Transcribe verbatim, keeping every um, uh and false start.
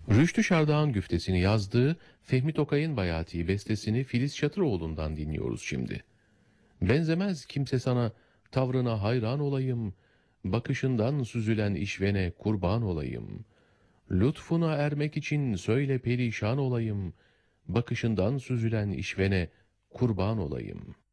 Rüştü Şardağ'ın güftesini yazdığı Fehmi Tokay'ın Bayati bestesini Filiz Çatıroğlu'ndan dinliyoruz şimdi. Benzemez kimse sana, tavrına hayran olayım, bakışından süzülen işvene kurban olayım. Lütfuna ermek için söyle perişan olayım, bakışından süzülen işvene kurban olayım.''